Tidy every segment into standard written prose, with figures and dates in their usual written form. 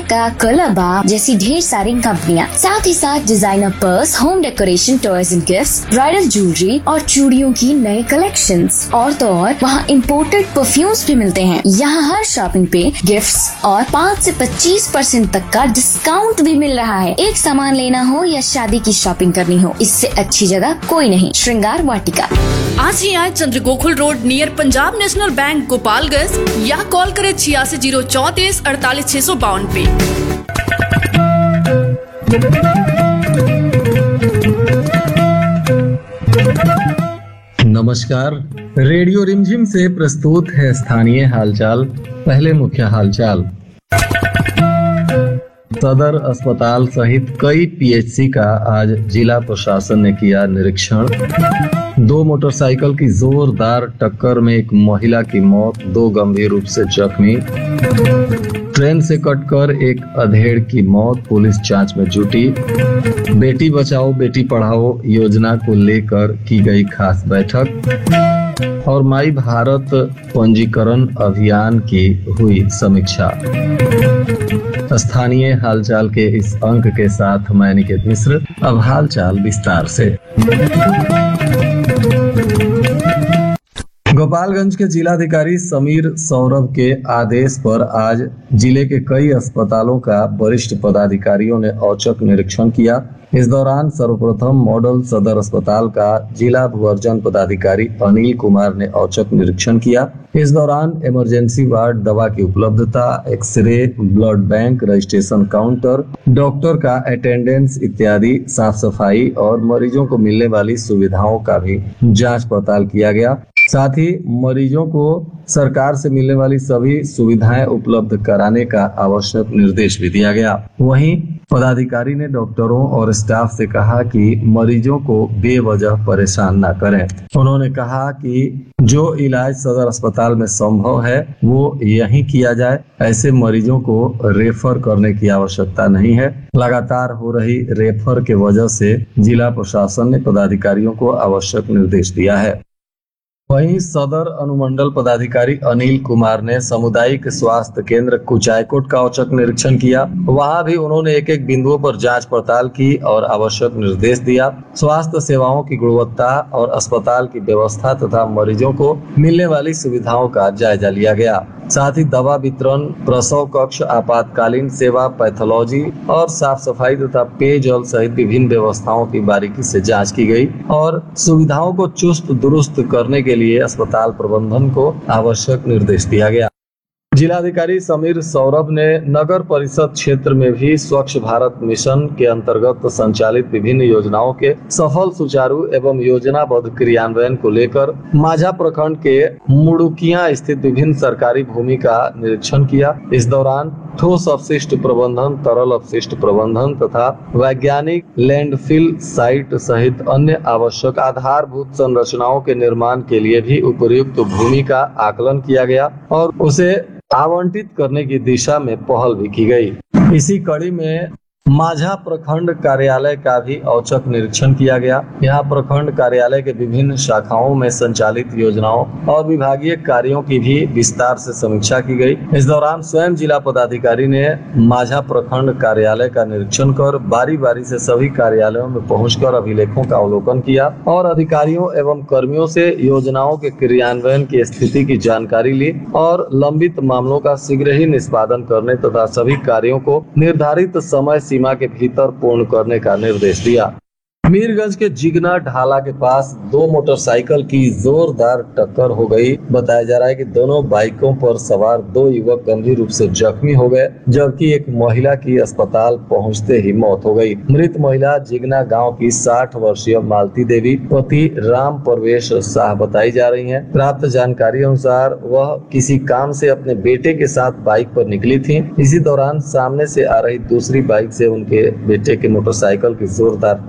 लक्का, कोलाबा जैसी ढेर सारी कंपनियाँ। साथ ही साथ designer purse, home decoration, toys and gifts, bridal jewellery और चूड़ियों की नए कलेक्शंस। और तो और वहाँ इम्पोर्टेड परफ्यूम्स भी मिलते हैं। यहाँ हर शॉपिंग पे गिफ्ट्स और 5 से 25% तक का डिस्काउंट भी मिल रहा है। एक सामान लेना हो या शादी की शॉपिंग करनी हो, इससे अच्छी जगह कोई नहीं। श्रृंगार वाटिका। आज ही आए चंद्र Gokul road near Punjab national bank Gopalganj या कॉल करें 86 034 48 652 पे। नमस्कार, रेडियो रिमझिम से प्रस्तुत है स्थानीय हालचाल। पहले मुख्य हालचाल। सदर अस्पताल सहित कई पीएचसी का आज जिला प्रशासन ने किया निरीक्षण। 2 मोटरसाइकिल की जोरदार टक्कर में एक महिला की मौत, 2 गंभीर रूप से जख्मी। ट्रेन से कटकर एक अधेड़ की मौत, पुलिस जांच में जुटी। बेटी बचाओ बेटी पढ़ाओ योजना को लेकर की गई खास बैठक और माई भारत पंजीकरण अभियान की हुई समीक्षा। स्थानीय हालचाल के इस अंक के साथ मैं निकेत मिश्र। अब हालचाल विस्तार से। गोपालगंज के जिलाधिकारी समीर सौरभ के आदेश पर आज जिले के कई अस्पतालों का वरिष्ठ पदाधिकारियों ने औचक निरीक्षण किया। इस दौरान सर्वप्रथम मॉडल सदर अस्पताल का जिला भूअर्जन पदाधिकारी अनिल कुमार ने औचक निरीक्षण किया। इस दौरान इमरजेंसी वार्ड, दवा की उपलब्धता, x ray, blood bank, registration counter, doctor का अटेंडेंस इत्यादि साफ सफाई और मरीजों को मिलने वाली सुविधाओं का भी जांच पड़ताल किया गया। साथ ही मरीजों को सरकार से मिलने वाली सभी सुविधाएं उपलब्ध कराने का आवश्यक निर्देश भी दिया गया। वहीं पदाधिकारी ने डॉक्टरों और स्टाफ से कहा कि मरीजों को बेवजह परेशान न करें। उन्होंने कहा कि जो इलाज सदर अस्पताल में संभव है वो यहीं किया जाए। ऐसे मरीजों को रेफर करने की आवश्यकता नहीं है। लगातार हो रही रेफर के वजह से जिला प्रशासन ने पदाधिकारियों को आवश्यक निर्देश दिया है। वहीं सदर अनुमंडल पदाधिकारी अनिल कुमार ने सामुदायिक स्वास्थ्य केंद्र कुचायकोट का औचक निरीक्षण किया। वहां भी उन्होंने एक एक बिंदुओं पर जांच पड़ताल की और आवश्यक निर्देश दिया। स्वास्थ्य सेवाओं की गुणवत्ता और अस्पताल की व्यवस्था तथा मरीजों को मिलने वाली सुविधाओं का जायजा लिया गया। साथ ही दवा वितरण, प्रसव कक्ष, आपातकालीन सेवा, पैथोलॉजी और साफ सफाई तथा पेयजल सहित विभिन्न व्यवस्थाओं की बारीकी से जांच की गई और सुविधाओं को चुस्त दुरुस्त करने के लिए अस्पताल प्रबंधन को आवश्यक निर्देश दिया गया। जिलाधिकारी समीर सौरभ ने नगर परिषद क्षेत्र में भी स्वच्छ भारत मिशन के अंतर्गत संचालित विभिन्न योजनाओं के सफल, सुचारू एवं योजनाबद्ध क्रियान्वयन को लेकर माझा प्रखंड के मुड़ुकिया स्थित विभिन्न सरकारी भूमि का निरीक्षण किया। इस दौरान ठोस अपशिष्ट प्रबंधन, तरल अपशिष्ट प्रबंधन तथा वैज्ञानिक लैंडफिल साइट सहित अन्य आवश्यक आधारभूत संरचनाओं के निर्माण के लिए भी उपयुक्त भूमि का आकलन किया गया और उसे आवंटित करने की दिशा में पहल भी की गई। इसी कड़ी में माझा प्रखंड कार्यालय का भी औचक निरीक्षण किया गया। यहाँ प्रखंड कार्यालय के विभिन्न शाखाओं में संचालित योजनाओं और विभागीय कार्यों की भी विस्तार से समीक्षा की गई। इस दौरान स्वयं जिला पदाधिकारी ने माझा प्रखंड कार्यालय का निरीक्षण कर बारी बारी से सभी कार्यालयों में पहुंचकर अभिलेखों का अवलोकन किया और अधिकारियों एवं कर्मियों से योजनाओं के क्रियान्वयन की स्थिति की जानकारी ली और लंबित मामलों का शीघ्र ही निष्पादन करने तथा सभी कार्यों को निर्धारित समय सीमा के भीतर पूर्ण करने का निर्देश दिया। मीरगंज के जिगना ढाला के पास 2 मोटरसाइकिल की जोरदार टक्कर हो गई। बताया जा रहा है कि दोनों बाइकों पर सवार 2 युवक गंभीर रूप से जख्मी हो गए, जबकि एक महिला की अस्पताल पहुंचते ही मौत हो गई। मृत महिला जिगना गांव की 60 वर्षीय मालती देवी, पति राम प्रवेश शाह बताई जा रही है। प्राप्त जानकारी अनुसार वह किसी काम से अपने बेटे के साथ बाइक पर निकली थी। इसी दौरान सामने से आ रही दूसरी बाइक से उनके बेटे के मोटरसाइकिल की जोरदार टक्कर हो गई।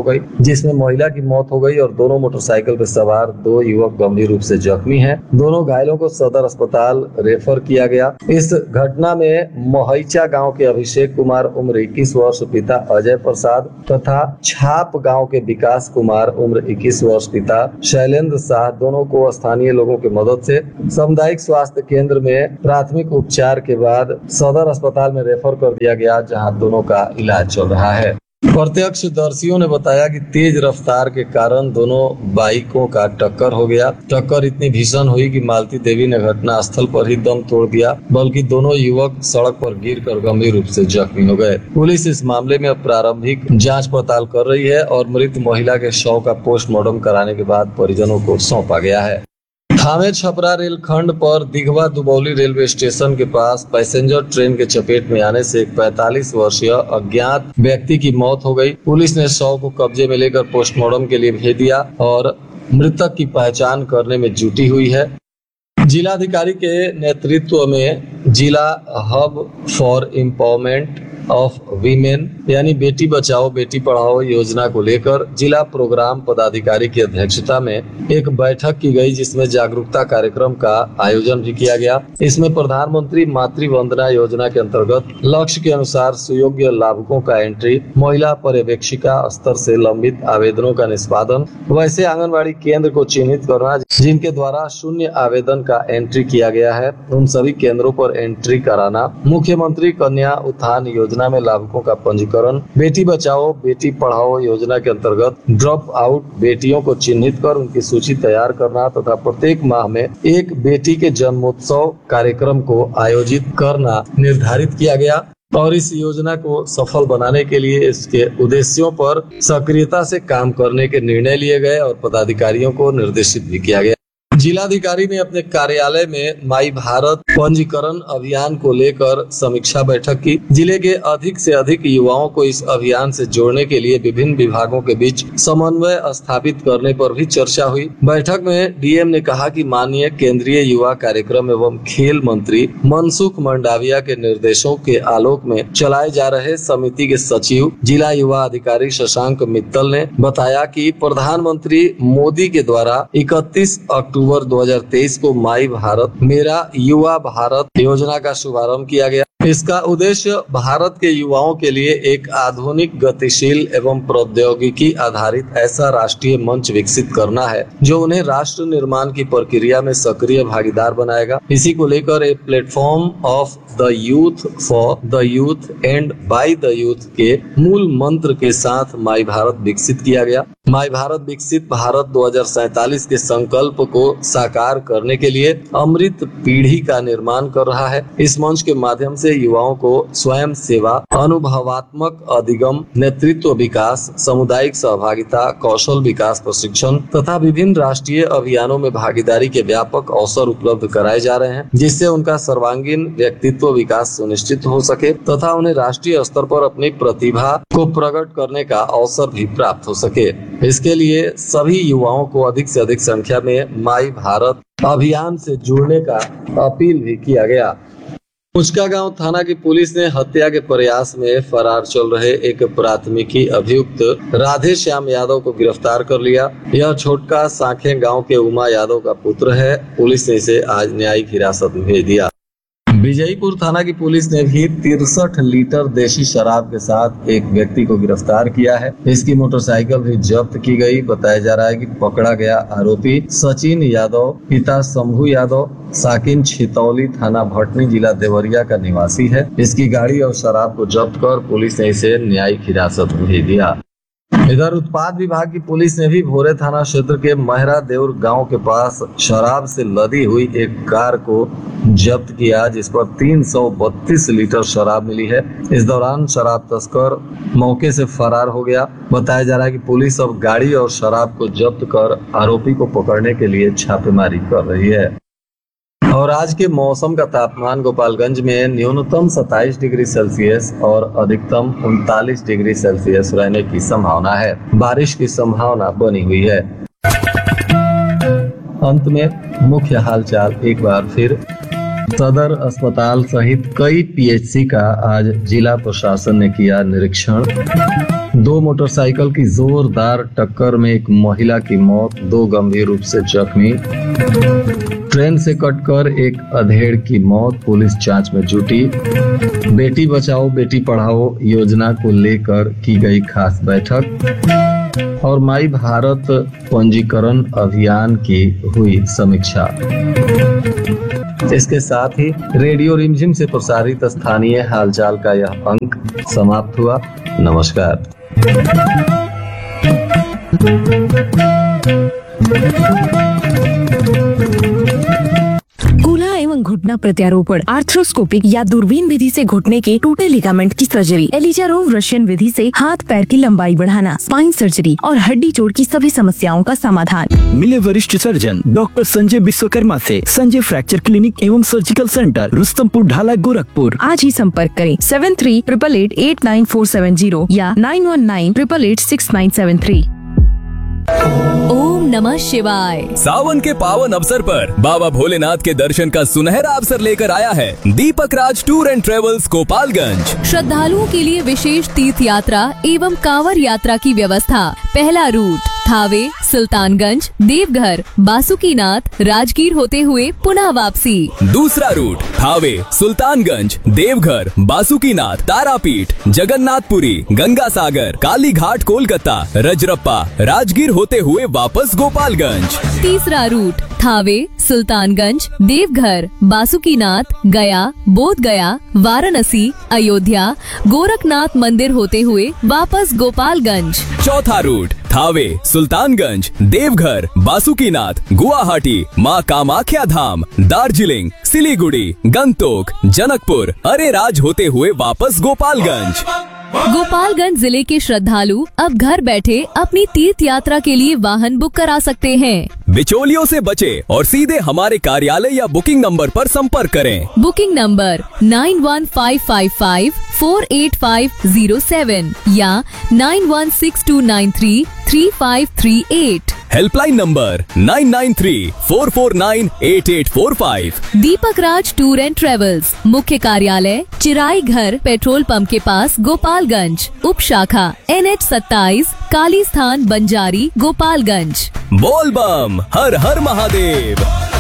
गई, जिसमें महिला की मौत हो गई और दोनों मोटरसाइकिल पर सवार 2 युवक गंभीर रूप से जख्मी हैं। दोनों घायलों को सदर अस्पताल रेफर किया गया। इस घटना में मोहईचा गांव के अभिषेक कुमार उम्र 21 वर्ष पिता अजय प्रसाद तथा छाप गांव के विकास कुमार उम्र 21 वर्ष पिता शैलेंद्र शाह दोनों को स्थानीय लोगों की मदद से सामुदायिक स्वास्थ्य केंद्र में प्राथमिक उपचार के बाद सदर अस्पताल में रेफर कर दिया गया, जहां दोनों का इलाज चल रहा है। प्रत्यक्षदर्शियों ने बताया कि तेज रफ्तार के कारण दोनों बाइकों का टक्कर हो गया। टक्कर इतनी भीषण हुई कि मालती देवी ने घटना स्थल पर ही दम तोड़ दिया, बल्कि दोनों युवक सड़क पर गिरकर गंभीर रूप से जख्मी हो गए। पुलिस इस मामले में अब प्रारंभिक जांच पड़ताल कर रही है और मृत महिला के शव का पोस्टमार्टम कराने के बाद परिजनों को सौंपा गया है। थावे छपरा रेलखंड पर दिघवा दुबौली रेलवे स्टेशन के पास पैसेंजर ट्रेन के चपेट में आने से एक 45 वर्षीय अज्ञात व्यक्ति की मौत हो गई। पुलिस ने शव को कब्जे में लेकर पोस्टमार्टम के लिए भेज दिया और मृतक की पहचान करने में जुटी हुई है। जिलाधिकारी के नेतृत्व में जिला hub for empowerment of women यानी बेटी बचाओ बेटी पढ़ाओ योजना को लेकर जिला प्रोग्राम पदाधिकारी की अध्यक्षता में एक बैठक की गई, जिसमें जागरूकता कार्यक्रम का आयोजन भी किया गया। इसमें प्रधानमंत्री मातृ वंदना योजना के अंतर्गत लक्ष्य के अनुसार सुयोग्य लाभुकों का एंट्री, महिला पर्यवेक्षिका स्तर से लंबित आवेदनों का निष्पादन, वैसे आंगनबाड़ी केंद्र को चिन्हित करना जिनके द्वारा शून्य आवेदन का एंट्री किया गया है, उन सभी केंद्रों पर एंट्री कराना, मुख्यमंत्री कन्या उत्थान योजना में लाभुकों का पंजीकरण, बेटी बचाओ बेटी पढ़ाओ योजना के अंतर्गत ड्रॉप आउट बेटियों को चिन्हित कर उनकी सूची तैयार करना तथा प्रत्येक माह में एक बेटी के जन्मोत्सव कार्यक्रम को आयोजित करना निर्धारित किया गया और इस योजना को सफल बनाने के लिए इसके उद्देश्यों पर सक्रियता से काम करने के निर्णय लिए गए और पदाधिकारियों को निर्देशित भी किया गया। जिलाधिकारी ने अपने कार्यालय में माई भारत पंजीकरण अभियान को लेकर समीक्षा बैठक की। जिले के अधिक से अधिक युवाओं को इस अभियान से जोड़ने के लिए विभिन्न विभागों के बीच समन्वय स्थापित करने पर भी चर्चा हुई। बैठक में डीएम ने कहा कि माननीय केंद्रीय युवा कार्यक्रम एवं खेल मंत्री मनसुख मंडाविया के निर्देशों के आलोक में चलाए जा रहे समिति के सचिव जिला युवा अधिकारी शशांक मित्तल ने बताया कि प्रधानमंत्री मोदी के द्वारा 31 अक्टूबर 2023 को माई भारत मेरा युवा भारत योजना का शुभारंभ किया गया। इसका उद्देश्य भारत के युवाओं के लिए एक आधुनिक, गतिशील एवं प्रौद्योगिकी आधारित ऐसा राष्ट्रीय मंच विकसित करना है जो उन्हें राष्ट्र निर्माण की प्रक्रिया में सक्रिय भागीदार बनाएगा। इसी को लेकर एक platform of the youth for the youth and by the youth के मूल मंत्र के साथ माई भारत विकसित किया गया। माई भारत विकसित भारत 2047 के संकल्प को साकार करने के लिए अमृत पीढ़ी का निर्माण कर रहा है। इस मंच के माध्यम से युवाओं को स्वयं सेवा, अनुभवात्मक अधिगम, नेतृत्व विकास, सामुदायिक सहभागिता, कौशल विकास प्रशिक्षण तथा विभिन्न राष्ट्रीय अभियानों में भागीदारी के व्यापक अवसर उपलब्ध कराए जा रहे हैं, जिससे उनका सर्वांगीण व्यक्तित्व विकास सुनिश्चित हो सके तथा उन्हें राष्ट्रीय स्तर पर अपनी प्रतिभा को प्रकट करने का अवसर भी प्राप्त हो सके। इसके लिए सभी युवाओं को अधिक से अधिक संख्या में माई भारत अभियान से जुड़ने का अपील भी किया गया। मुचका गांव थाना की पुलिस ने हत्या के प्रयास में फरार चल रहे एक प्राथमिकी अभियुक्त राधे श्याम यादव को गिरफ्तार कर लिया। यह छोटका साखे गांव के उमा यादव का पुत्र है। पुलिस ने इसे आज न्यायिक हिरासत में भेज दिया। विजयपुर थाना की पुलिस ने भी 63 लीटर देशी शराब के साथ एक व्यक्ति को गिरफ्तार किया है। इसकी मोटरसाइकिल भी जब्त की गई। बताया जा रहा है कि पकड़ा गया आरोपी सचिन यादव पिता शंभू यादव साकिन छितौली थाना भटनी जिला देवरिया का निवासी है। इसकी गाड़ी और शराब को जब्त कर पुलिस ने इसे न्यायिक हिरासत में भेज दिया। इधर उत्पाद विभाग की पुलिस ने भी भोरे थाना क्षेत्र के महरा देउर गांव के पास शराब से लदी हुई एक कार को जब्त किया, जिस पर 332 लीटर शराब मिली है। इस दौरान शराब तस्कर मौके से फरार हो गया। बताया जा रहा है कि पुलिस अब गाड़ी और शराब को जब्त कर आरोपी को पकड़ने के लिए छापेमारी कर रही है। और आज के मौसम का तापमान गोपालगंज में न्यूनतम 27 डिग्री सेल्सियस और अधिकतम 39 डिग्री सेल्सियस रहने की संभावना है। बारिश की संभावना बनी हुई है। अंत में मुख्य हालचाल एक बार फिर। सदर अस्पताल सहित कई पीएचसी का आज जिला प्रशासन ने किया निरीक्षण। दो मोटरसाइकिल की जोरदार टक्कर में एक महिला की मौत, 2 गंभीर रूप से जख्मी। ट्रेन से कटकर एक अधेड़ की मौत, पुलिस जांच में जुटी। बेटी बचाओ बेटी पढ़ाओ योजना को लेकर की गई खास बैठक और माई भारत पंजीकरण अभियान की हुई समीक्षा। इसके साथ ही रेडियो रिमझिम से प्रसारित स्थानीय हालचाल का यह अंक समाप्त हुआ। नमस्कार। कूल्हा एवं घुटना प्रत्यारोपण, आर्थ्रोस्कोपिक या दूरबीन विधि से घुटने के टूटे लिगामेंट की सर्जरी, एलिजारोव रशियन विधि से हाथ पैर की लंबाई बढ़ाना, स्पाइन सर्जरी और हड्डी जोड़ की सभी समस्याओं का समाधान। मिले वरिष्ठ सर्जन डॉक्टर संजय विश्वकर्मा से संजय फ्रैक्चर क्लिनिक एवं सर्जिकल सेंटर, रुस्तमपुर ढाला, गोरखपुर। आज ही संपर्क करें 7388889470 या 9198886973। ओम नमः शिवाय। सावन के पावन अवसर पर बाबा भोलेनाथ के दर्शन का सुनहरा अवसर लेकर आया है दीपक राज टूर एंड ट्रेवल्स गोपालगंज। श्रद्धालुओं के लिए विशेष तीर्थ यात्रा एवं कांवर यात्रा की व्यवस्था। पहला रूट थावे, सुल्तानगंज, देवघर, बासुकीनाथ, राजगीर होते हुए पुनः वापसी। दूसरा रूट थावे, सुल्तानगंज, देवघर, बासुकीनाथ, तारापीठ, जगन्नाथपुरी, गंगा सागर, काली घाट, कोलकाता, रजरप्पा, राजगीर होते हुए वापस गोपालगंज। तीसरा रूट थावे, सुल्तानगंज, देवघर, बासुकीनाथ, गया, बोध गया, वाराणसी, अयोध्या, गोरखनाथ मंदिर होते हुए वापस गोपालगंज। चौथा रूट थावे, सुल्तानगंज, देवघर, बासुकीनाथ, गुवाहाटी, माँ कामाख्या धाम, दार्जिलिंग, सिलीगुड़ी, गंगटोक, जनकपुर, अरेराज होते हुए वापस गोपालगंज। गोपालगंज जिले के श्रद्धालु अब घर बैठे अपनी तीर्थ यात्रा के लिए वाहन बुक करा सकते हैं। बिचौलियों से बचे और सीधे हमारे कार्यालय या बुकिंग नंबर पर संपर्क करें। बुकिंग नंबर 9155548507 या 9162933538। Helpline number 9934498845। Deepak Raj tour and travels, मुख्य कार्यालय चिराई घर, पेट्रोल पंप के पास, गोपालगंज। उप शाखा NH 27, काली स्थान, बंजारी, गोपालगंज। बोल बम, हर हर महादेव।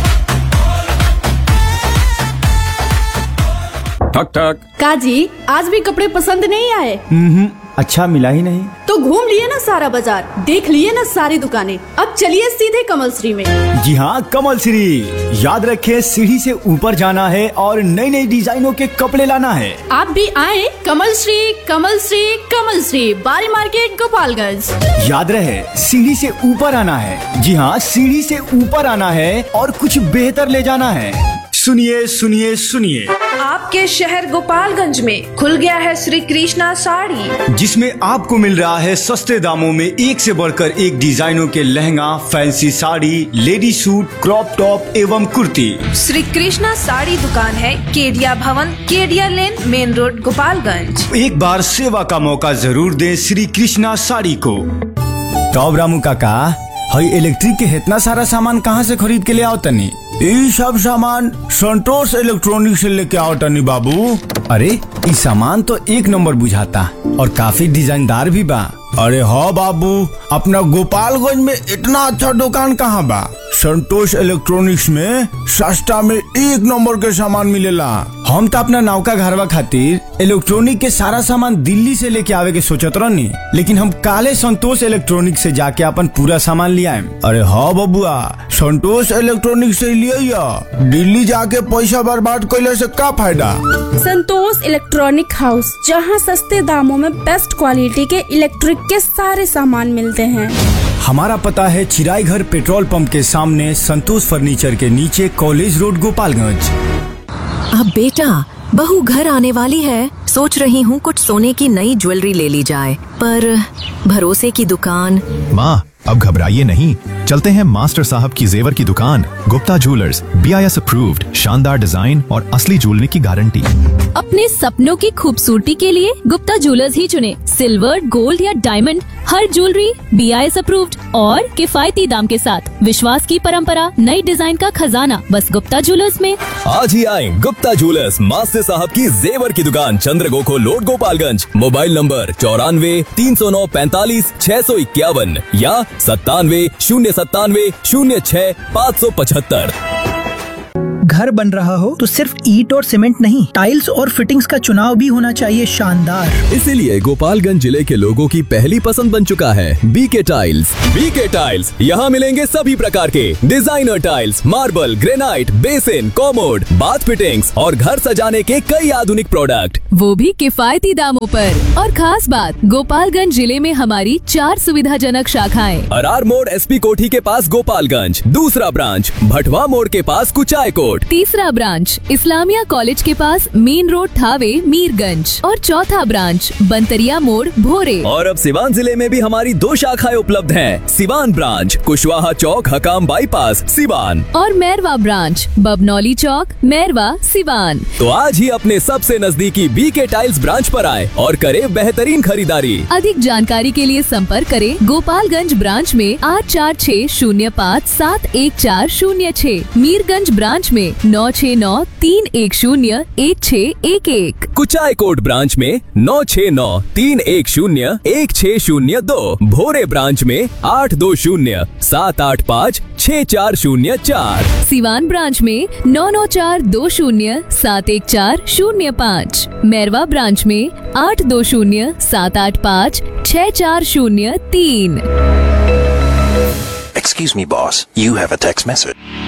ठक ठक। काजी, आज भी कपड़े पसंद नहीं आए? अच्छा मिला ही नहीं तो घूम लिए ना सारा बाजार, देख लिए ना सारी दुकानें, अब चलिए सीधे कमल श्री में। जी हाँ, कमल श्री। याद रखे, सीढ़ी से ऊपर जाना है और नई नई डिजाइनों के कपड़े लाना है। आप भी आए कमल श्री, कमल श्री, कमल श्री, बारी मार्केट, गोपालगंज। याद रहे, सीढ़ी से ऊपर आना है। जी हाँ, सीढ़ी से ऊपर आना है और कुछ बेहतर ले जाना है। सुनिए सुनिए सुनिए, आपके शहर गोपालगंज में खुल गया है श्री कृष्णा साड़ी, जिसमें आपको मिल रहा है सस्ते दामों में एक से बढ़कर एक डिजाइनों के lehenga, fancy sari, lady suit, crop top एवं कुर्ती। श्री कृष्णा साड़ी दुकान है केडिया भवन, केडिया लेन, मेन रोड, गोपालगंज। एक बार सेवा का मौका जरूर दें श्री कृष्णा साड़ी को। टॉप रामू काका, हई इलेक्ट्रिक के इतना सारा सामान कहाँ से खरीद के ले आओ तनी? ये सब सामान संतोष इलेक्ट्रॉनिक से लेके आओ तनी बाबू। अरे ये सामान तो एक नंबर बुझाता और काफी डिजाइनदार भी बा। अरे हाँ बाबू, अपना गोपालगंज में इतना अच्छा दुकान कहाँ बा? संतोष इलेक्ट्रॉनिक्स में सस्ता में एक नंबर के सामान मिलेला। हम तो अपना नौका घरवा खातिर इलेक्ट्रॉनिक के सारा सामान दिल्ली से लेके आवे के सोचत रहनी, लेकिन हम काले संतोष इलेक्ट्रॉनिक से जाके अपन पूरा सामान ले आए। अरे हाँ बबुआ, संतोष इलेक्ट्रॉनिक से लिया, दिल्ली जाके पैसा बर्बाद कैले से का फायदा। संतोष इलेक्ट्रॉनिक हाउस, जहां सस्ते दामों में बेस्ट क्वालिटी के इलेक्ट्रिक के सारे सामान मिलते हैं। हमारा पता है चिराई घर पेट्रोल पंप के सामने, संतोष फर्नीचर के नीचे, कॉलेज रोड, गोपालगंज। अब बेटा, बहू घर आने वाली है, सोच रही हूँ कुछ सोने की नई ज्वेलरी ले ली जाए, पर भरोसे की दुकान। माँ, अब घबराइए नहीं, चलते हैं मास्टर साहब की जेवर की दुकान, गुप्ता ज्वेलर्स, BIS अप्रूव्ड, शानदार डिजाइन और असली ज्वेलरी की गारंटी। अपने सपनों की खूबसूरती के लिए गुप्ता ज्वेलर्स ही चुने। सिल्वर, गोल्ड या डायमंड, हर ज्वेलरी BIS अप्रूव्ड और किफायती दाम के साथ। विश्वास की परंपरा, नई डिजाइन का खजाना, बस गुप्ता ज्वेलर्स में। आज ही आए गुप्ता ज्वेलर्स, मास्टर साहब की जेवर की दुकान, चंद्रगोकुल रोड, गोपालगंज। मोबाइल नंबर 94 309 45 651 या 97 097 06 575। घर बन रहा हो तो सिर्फ ईंट और सीमेंट नहीं, टाइल्स और फिटिंग्स का चुनाव भी होना चाहिए शानदार। इसीलिए गोपालगंज जिले के लोगों की पहली पसंद बन चुका है BK टाइल्स। BK टाइल्स, यहाँ मिलेंगे सभी प्रकार के designer tiles, marble, granite, basin, commode, bath fittings और घर सजाने के कई आधुनिक प्रोडक्ट, वो भी किफायती दामों पर। और खास बात, गोपालगंज जिले में हमारी 4 सुविधाजनक शाखाएं। अरार मोड़ SP कोठी के पास गोपालगंज, दूसरा ब्रांच भटवा मोड़ के पास कुचायकोट, तीसरा ब्रांच इस्लामिया कॉलेज के पास मेन रोड थावे मीरगंज और चौथा ब्रांच बंतरिया मोड़ भोरे। और अब सिवान जिले में भी हमारी 2 शाखाएं उपलब्ध हैं। सिवान ब्रांच कुशवाहा चौक, हकाम बाईपास, सिवान, और मैरवा ब्रांच बबनौली चौक, मैरवा, सिवान। तो आज ही अपने सबसे नजदीकी BK टाइल्स ब्रांच पर आए और करें बेहतरीन खरीदारी। अधिक जानकारी के लिए संपर्क करें गोपालगंज ब्रांच में 8460571406, मीरगंज ब्रांच में 9693101611, कुचायकोट ब्रांच में 9693101602, भोरे ब्रांच में 8207856404, सिवान ब्रांच में 9942071405, मैरवा ब्रांच में 8207856403। Excuse me, boss. You have a text message.